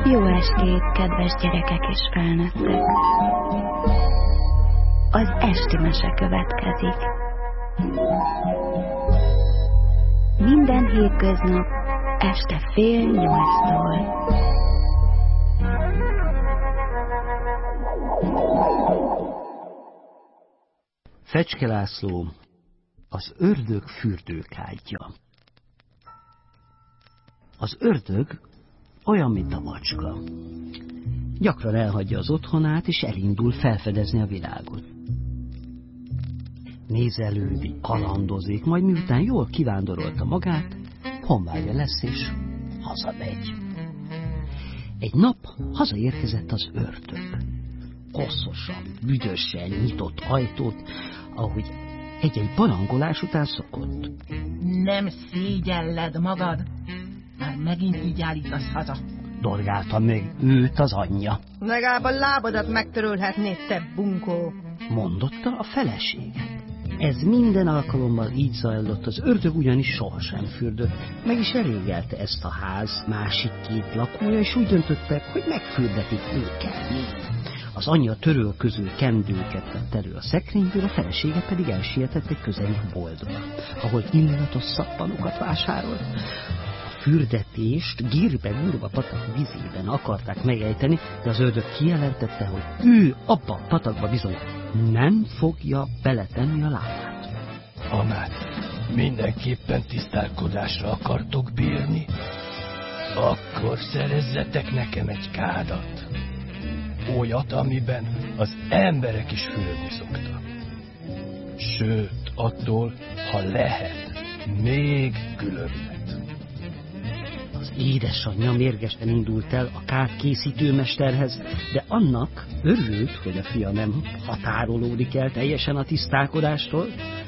Jó estét, kedves gyerekek és felnőttek! Az esti mese következik. Minden hétköznap este 7:30-tól. Fecske László, az ördög fürdőkádja. Az ördög olyan, mint a macska. Gyakran elhagyja az otthonát, és elindul felfedezni a világot. Nézelődik, kalandozik, majd miután jól kivándorolta magát, honvágya lesz, és hazamegy. Egy nap hazaérkezett az ördög. Koszosan, büdösen nyitott ajtót, ahogy egy-egy barangolás után szokott. Nem szégyelled magad? Már megint így állítasz haza. Dorgálta meg őt az anyja. Legalább a lábadat megtörölhetnéd, te bunkó, mondotta a felesége. Ez minden alkalommal így zajlott, az ördög ugyanis sohasem fürdött. Meg is elégelte ezt a ház másik két lakója, és úgy döntöttek, hogy megfürdetik őket. Az anyja törölköző kendőket vett elő a szekrényből, a felesége pedig elsietett egy közeli boltba, ahol illatos szappanokat vásárolt. A fürdetést Gírbe-Gurba patak vízében akarták megejteni, de az ördög kijelentette, hogy ő abba a patakba bizony nem fogja beletenni a lábát. Amát, mindenképpen tisztálkodásra akartok bírni? Akkor szerezzetek nekem egy kádat. Olyat, amiben az emberek is fürödni szoktak. Sőt, attól, ha lehet, még különbet. Az édesanyja mérgesen indult el a kádkészítőmesterhez, de annak örült, hogy a fia nem határolódik el teljesen a tisztálkodástól.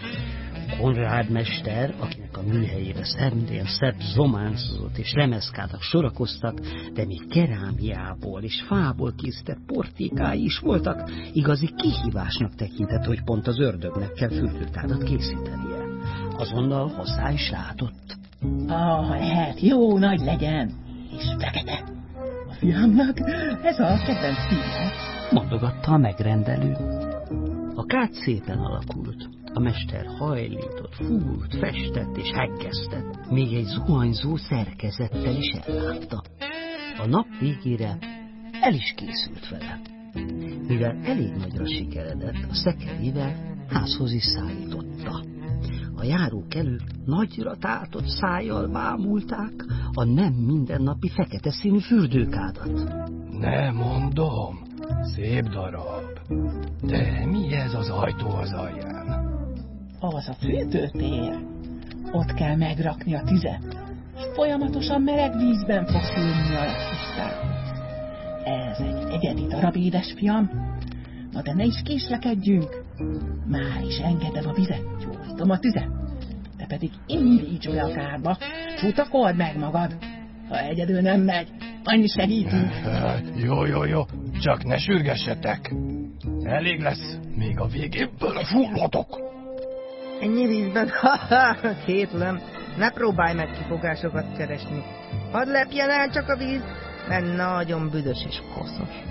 Konrád mester, akinek a műhelyére szemnél szebb zománcozott és lemezkádak sorakoztak, de még kerámiából és fából készített portékái is voltak, igazi kihívásnak tekintett, hogy pont az ördögnek kell fürdőkádat készítenie. Azonnal hozzá is látott. Lehet, jó nagy legyen, és fekete. A fiamnak ez a kedvenc színe, mondogatta a megrendelő. A kád szépen alakult. A mester hajlított, fúrt, festett és heggeztett, még egy zuhanyzó szerkezettel is ellátta. A nap végére el is készült vele. Mivel elég nagyra sikeredett, a szekerével házhoz is szállította. A járókelők nagyra tátott szájjal bámulták a nem mindennapi fekete színű fürdőkádat. Ne mondom, szép darab. De mi ez az ajtó az alján? Az a fürdőtér. Ott kell megrakni a tüzet, és folyamatosan meleg vízben fog fűrni a legtisztán. Ez egy egyedi darab, édesfiam. Na de ne is késlekedjünk. Már is engedem a vizet, gyújtom a tüzet. Te pedig indíts be a kádba, csutakold meg magad. Ha egyedül nem megy, annyi segítünk. Jó, csak ne sürgessetek. Elég lesz, még a végén belefulladok. Ennyi vízben, kétlem, ne próbálj meg kifogásokat keresni. Hadd lepjen el csak a víz, mert nagyon büdös és koszos.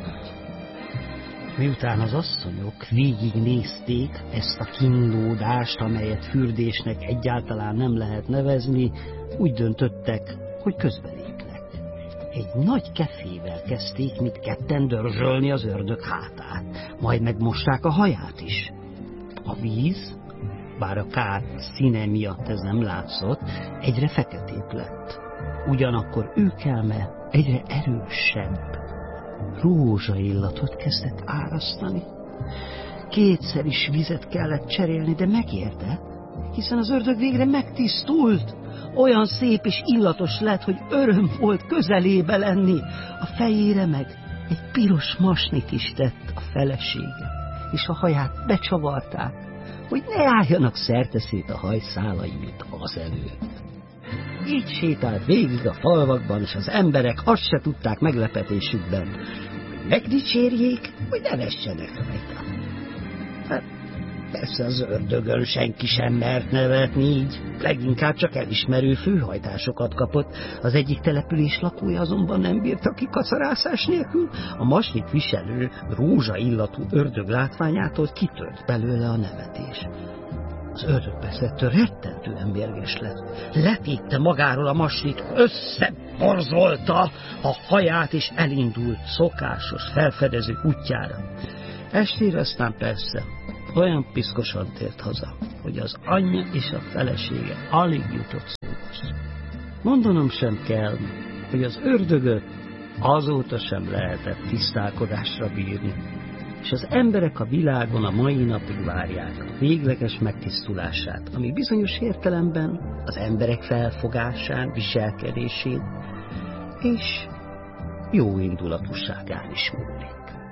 Miután az asszonyok végignézték ezt a kínlódást, amelyet fürdésnek egyáltalán nem lehet nevezni, úgy döntöttek, hogy közbelépnek. Egy nagy kefével kezdték mindketten dörzsölni az ördög hátát, majd megmosták a haját is. A víz, bár a kád színe miatt ez nem látszott, egyre feketébb lett. Ugyanakkor őkelme egyre erősebb rózsaillatot kezdett árasztani. Kétszer is vizet kellett cserélni, de megérte, hiszen az ördög végre megtisztult. Olyan szép és illatos lett, hogy öröm volt közelébe lenni. A fejére meg egy piros masnit is tett a felesége, és a haját becsavarták, hogy ne álljanak szerteszét a hajszálai, mint az előtt. Így sétált végig a falvakban, és az emberek azt se tudták meglepetésükben, hogy megdicsérjék, hogy nevessenek rajta. Persze az ördögön senki sem mert nevetni így, leginkább csak elismerő főhajtásokat kapott. Az egyik település lakója azonban nem bírta ki kacarászás nélkül. A maslit viselő, rózsa illatú ördög látványától kitört belőle a nevetés. Az ördögbeszettől rettentően mérges lett. Letépte magáról a maslit, összeborzolta a haját, és elindult szokásos felfedező útjára. Estére aztán persze olyan piszkosan tért haza, hogy az anyja és a felesége alig jutott szóhoz. Mondanom sem kell, hogy az ördögöt azóta sem lehetett tisztálkodásra bírni, és az emberek a világon a mai napig várják a végleges megtisztulását, ami bizonyos értelemben az emberek felfogásán, viselkedésén és jó indulatúságán is múlik.